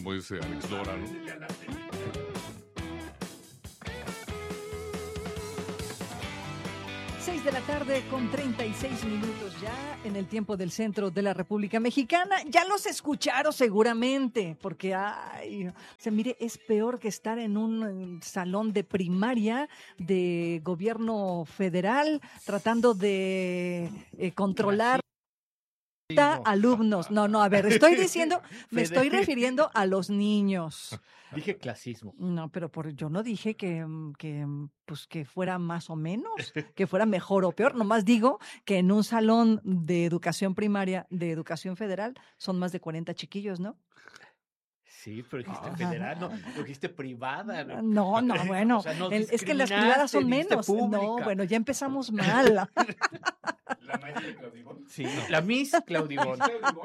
como dice Alex Lora, ¿no? 6 de la tarde con 36 minutos ya en el tiempo del centro de la República Mexicana. Ya los escucharon seguramente, porque, ay, o sea, mire, es peor que estar en un salón de primaria de gobierno federal tratando de controlar alumnos. No, a ver, estoy diciendo, me estoy refiriendo a los niños. Dije clasismo. No, pero yo no dije pues que fuera más o menos, que fuera mejor o peor. Nomás digo que en un salón de educación primaria, de educación federal, son más de 40 chiquillos, ¿no? Sí, pero dijiste federal, no, dijiste privada. No, bueno, O sea, no es que las privadas son menos. Pública. No, bueno, ya empezamos mal. La maestra de Claudibón. Sí, la Miss Claudibón.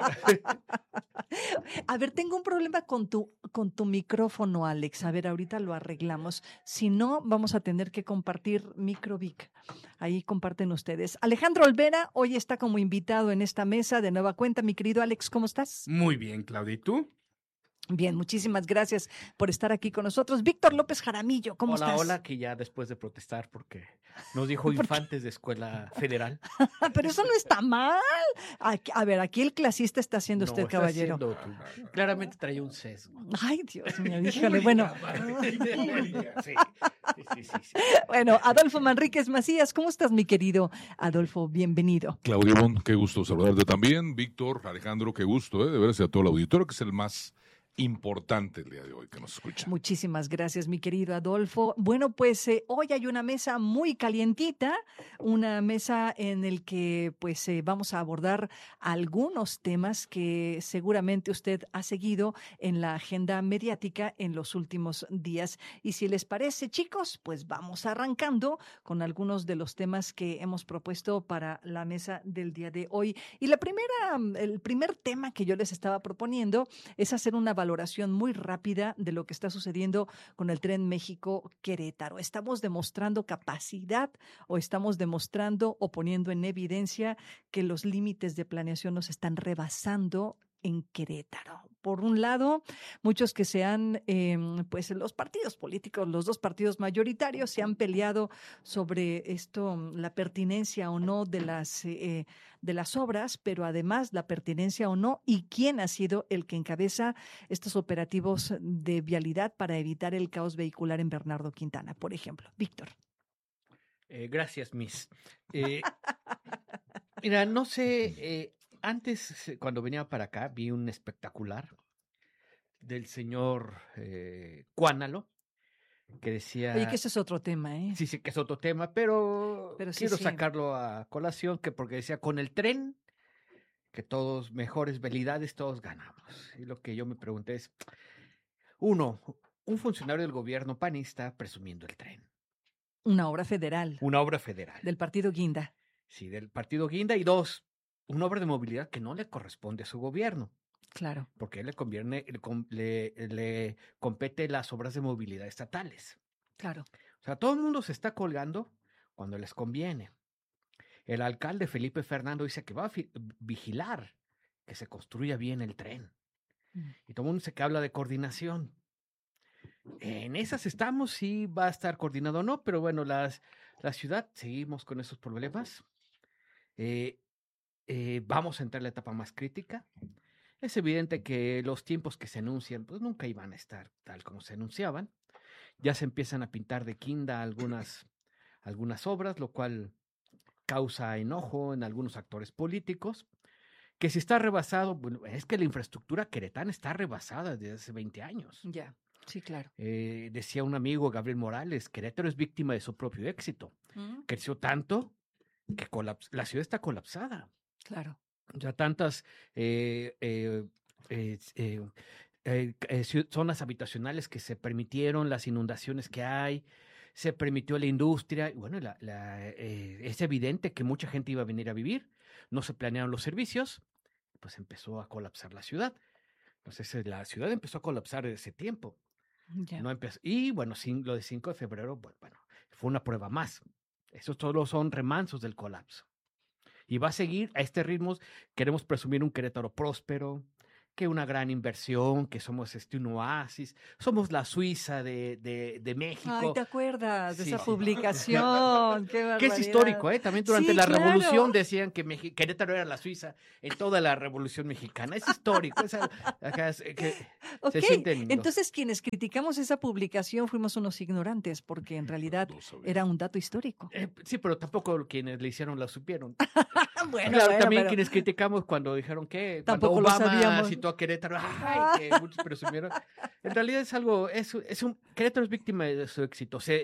A ver, tengo un problema con tu micrófono, Alex. A ver, ahorita lo arreglamos. Si no, vamos a tener que compartir Microvic. Ahí comparten ustedes. Alejandro Olvera hoy está como invitado en esta mesa de nueva cuenta. Mi querido Alex, ¿cómo estás? Muy bien, Claudia. ¿Y tú? Bien, muchísimas gracias por estar aquí con nosotros. Víctor López Jaramillo, ¿cómo estás? Hola, que ya después de protestar porque nos dijo infantes de escuela federal. Pero eso no está mal. A ver, aquí el clasista está siendo usted, está caballero. Claramente traía un sesgo. Ay, Dios mío, díjale. Bueno. Sí. Bueno, Adolfo Manríquez Macías, ¿cómo estás, mi querido Adolfo? Bienvenido. Claudio Bon, qué gusto saludarte también. Víctor, Alejandro, qué gusto, de veras, y a todo el auditorio, que es el más importante el día de hoy que nos escucha. Muchísimas gracias, mi querido Adolfo. Bueno, pues hoy hay una mesa muy calientita, una mesa en el que pues vamos a abordar algunos temas que seguramente usted ha seguido en la agenda mediática en los últimos días. Y si les parece, chicos, pues vamos arrancando con algunos de los temas que hemos propuesto para la mesa del día de hoy. Y el primer tema que yo les estaba proponiendo es hacer una valoración muy rápida de lo que está sucediendo con el Tren México-Querétaro. ¿Estamos demostrando capacidad o estamos demostrando o poniendo en evidencia que los límites de planeación nos están rebasando en Querétaro? Por un lado, muchos que se han, pues los partidos políticos, los dos partidos mayoritarios se han peleado sobre esto, la pertinencia o no de las obras, pero además la pertinencia o no y quién ha sido el que encabeza estos operativos de vialidad para evitar el caos vehicular en Bernardo Quintana, por ejemplo. Víctor. Gracias, Miss. Mira, no sé, antes, cuando venía para acá, vi un espectacular del señor Cuánalo, que decía... Oye, que ese es otro tema, ¿eh? Sí, que es otro tema, pero sí, quiero sacarlo a colación, porque decía, con el tren, que todos, mejores velidades, todos ganamos. Y lo que yo me pregunté es, un funcionario del gobierno panista presumiendo el tren. Una obra federal. Una obra federal. Del partido Guinda. Sí, del partido Guinda. Y dos, una obra de movilidad que no le corresponde a su gobierno. Claro. Porque le compete las obras de movilidad estatales. Claro. O sea, todo el mundo se está colgando cuando les conviene. El alcalde Felipe Fernando dice que va a vigilar que se construya bien el tren. Y todo el mundo dice que habla de coordinación. En esas estamos, sí va a estar coordinado o no, pero bueno, la ciudad, seguimos con esos problemas. Vamos a entrar en la etapa más crítica. Es evidente que los tiempos que se anuncian, pues nunca iban a estar tal como se anunciaban. Ya se empiezan a pintar de quinda algunas obras, lo cual causa enojo en algunos actores políticos. Que si está rebasado, bueno, es que la infraestructura queretana está rebasada desde hace 20 años. Ya, sí, claro. Decía un amigo, Gabriel Morales, Querétaro es víctima de su propio éxito. Creció tanto que la ciudad está colapsada. Claro. Ya tantas zonas habitacionales que se permitieron, las inundaciones que hay, se permitió la industria. Y bueno, es evidente que mucha gente iba a venir a vivir, no se planearon los servicios, pues empezó a colapsar la ciudad. Entonces la ciudad empezó a colapsar desde ese tiempo. Yeah. No empezó, y bueno, lo de 5 de febrero, bueno, fue una prueba más. Esos todos son remansos del colapso. Y va a seguir a este ritmo. Queremos presumir un Querétaro próspero, que una gran inversión, que somos un oasis, somos la Suiza de México. Ay, ¿te acuerdas de Sí, esa sí. publicación? Qué Que es barbaridad. histórico, ¿eh? También durante Sí, la claro. Revolución decían que Querétaro era la Suiza en toda la Revolución Mexicana. Es histórico. Ok, Se sienten los- entonces quienes criticamos esa publicación fuimos unos ignorantes, porque en realidad No sabía. era un dato histórico. Sí, pero tampoco quienes le hicieron la supieron. Bueno, Claro, bueno, también pero quienes criticamos cuando dijeron que cuando Tampoco lo Obama sabíamos. citó a Querétaro, ¡ay! Que muchos presumieron. En realidad es algo, Querétaro es víctima de su éxito. Se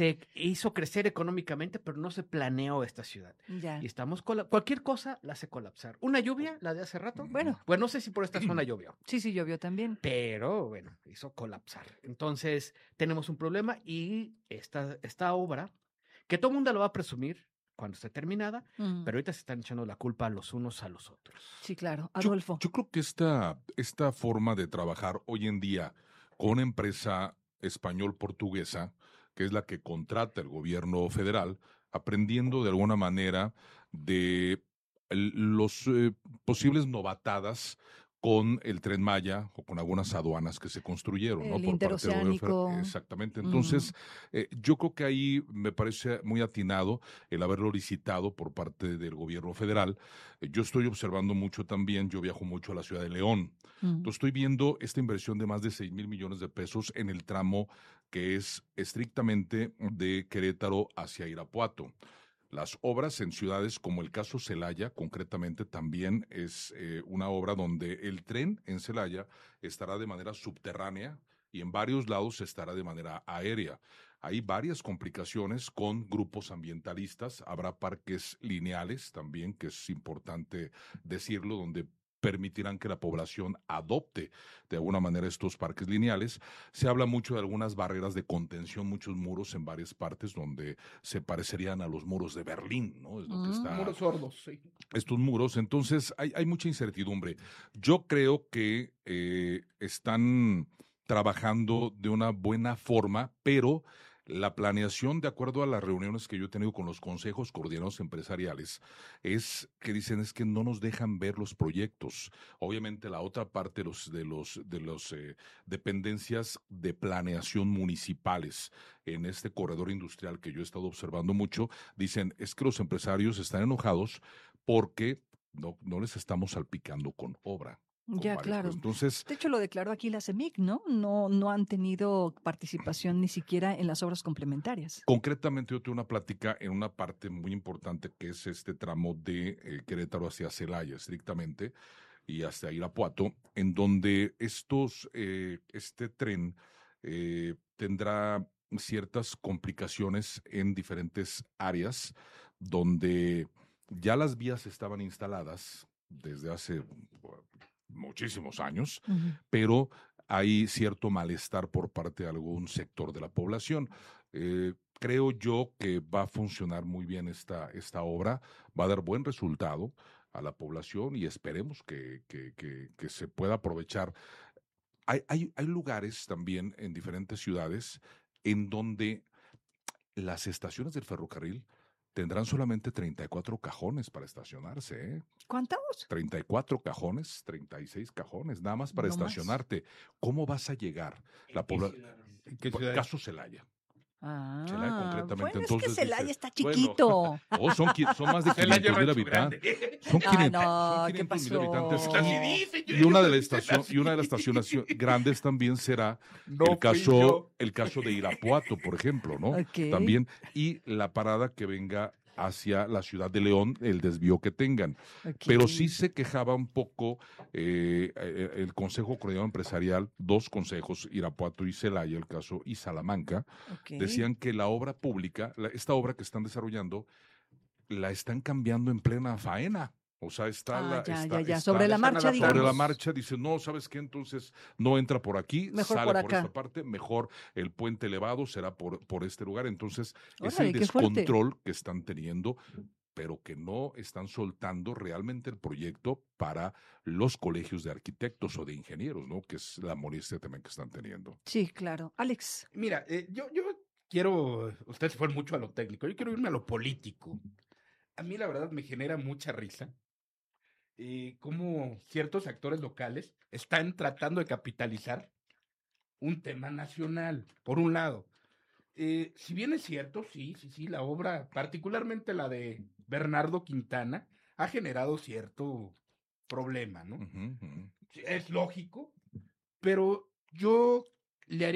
hizo crecer económicamente, pero no se planeó esta ciudad. ya. Y estamos cualquier cosa la hace colapsar. Una lluvia, la de hace rato. Bueno. Pues no sé si por esta zona llovió, Sí, sí, llovió también. pero bueno, hizo colapsar. Entonces, tenemos un problema y esta obra, que todo el mundo lo va a presumir cuando esté terminada, Mm, pero ahorita se están echando la culpa los unos a los otros. sí, claro. Yo- Adolfo. Yo, creo que esta forma de trabajar hoy en día con una empresa español-portuguesa, que es la que contrata el gobierno federal, aprendiendo de alguna manera de los posibles novatadas con el Tren Maya o con algunas aduanas que se construyeron, ¿no? El Por parte del gobierno interoceánico. federal. Exactamente. Entonces, yo creo que ahí me parece muy atinado el haberlo licitado por parte del gobierno federal. Yo estoy observando mucho también, yo viajo mucho a la ciudad de León. Entonces estoy viendo esta inversión de más de 6,000 millones de pesos en el tramo que es estrictamente de Querétaro hacia Irapuato. Las obras en ciudades como el caso Celaya, concretamente, también es una obra donde el tren en Celaya estará de manera subterránea y en varios lados estará de manera aérea. Hay varias complicaciones con grupos ambientalistas, habrá parques lineales también, que es importante decirlo, donde permitirán que la población adopte de alguna manera estos parques lineales. Se habla mucho de algunas barreras de contención, muchos muros en varias partes donde se parecerían a los muros de Berlín, ¿no? Es lo que está Muros sordos, sí. estos muros. Entonces, hay mucha incertidumbre. Yo creo que están trabajando de una buena forma, pero la planeación, de acuerdo a las reuniones que yo he tenido con los consejos coordinados empresariales, es que dicen es que no nos dejan ver los proyectos. Obviamente, la otra parte de los dependencias de planeación municipales en este corredor industrial que yo he estado observando mucho, dicen es que los empresarios están enojados porque no les estamos salpicando con obra. Con Ya, varias claro. cosas. Entonces, De hecho, lo declaró aquí la CEMIC, ¿no? No han tenido participación ni siquiera en las obras complementarias. concretamente yo tuve una plática en una parte muy importante que es este tramo de Querétaro hacia Celaya, estrictamente, y hasta Irapuato, en donde este tren tendrá ciertas complicaciones en diferentes áreas, donde ya las vías estaban instaladas desde hace muchísimos años, Ujú. pero hay cierto malestar por parte de algún sector de la población. Creo yo que va a funcionar muy bien esta obra, va a dar buen resultado a la población y esperemos que se pueda aprovechar. Hay lugares también en diferentes ciudades en donde las estaciones del ferrocarril tendrán solamente 34 cajones para estacionarse, ¿eh? ¿Cuántos? 34 cajones, 36 cajones, nada más para No más. estacionarte. ¿Cómo vas a llegar? La población. ¿En qué ciudad? Caso Celaya. Ah, concretamente, bueno, es que entonces Celaya dices, está bueno, chiquito. son más de Se la 500,000 lleva habitantes. Son 500, no, son ¿qué 500,000 pasó? habitantes. Así dice, yo Y una de digo, las estaciones, y una de las estaciones grandes también será No el fui caso, yo. el caso de Irapuato, por ejemplo, ¿no? Ok. También, y la parada que venga hacia la ciudad de León, el desvío que tengan. Ok. Pero sí se quejaba un poco el Consejo Coordinador Empresarial, dos consejos, Irapuato y Celaya, el caso, y Salamanca, Ok. decían que la obra pública, esta obra que están desarrollando, la están cambiando en plena faena. O sea, está Sobre la están marcha, adaptando. digamos. sobre la marcha, dice, no, ¿sabes qué? Entonces no entra por aquí, Mejor sale por por acá. esta parte, mejor el puente elevado será por este lugar. Entonces, es Órale, el qué fuerte. descontrol que están teniendo, pero que no están soltando realmente el proyecto para los colegios de arquitectos o de ingenieros, ¿no? Que es la molestia también que están teniendo. Sí, claro. Alex. Mira, yo quiero, ustedes fueron mucho a lo técnico, yo quiero irme a lo político. A mí la verdad me genera mucha risa cómo ciertos actores locales están tratando de capitalizar un tema nacional, por un lado. Si bien es cierto, sí, la obra, particularmente la de Bernardo Quintana, ha generado cierto problema, ¿no? Ujú, ujú. Es lógico, pero yo le haría